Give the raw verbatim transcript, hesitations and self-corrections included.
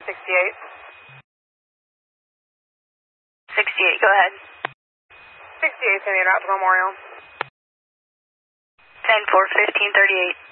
sixty-eight. sixty-eight, go ahead. sixty-eight, sending it out to Memorial. ten four, fifteen thirty-eight.